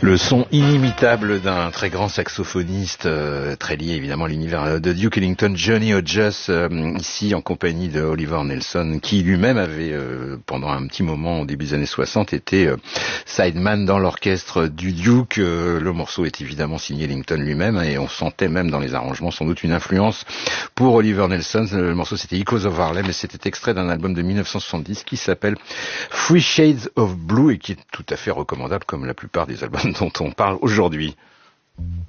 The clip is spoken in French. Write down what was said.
Le son inimitable d'un très grand saxophoniste, très lié évidemment à l'univers de Duke Ellington, Johnny Hodges, ici en compagnie de Oliver Nelson, qui lui-même avait, pendant un petit moment au début des années 60, été sideman dans l'orchestre du Duke. Le morceau est évidemment signé Ellington lui-même, et on sentait même dans les arrangements sans doute une influence pour Oliver Nelson. Le morceau c'était Echoes of Harlem, et c'était extrait d'un album de 1970 qui s'appelle Three Shades of Blue, et qui est tout à fait recommandable comme la plupart des albums dont on parle aujourd'hui.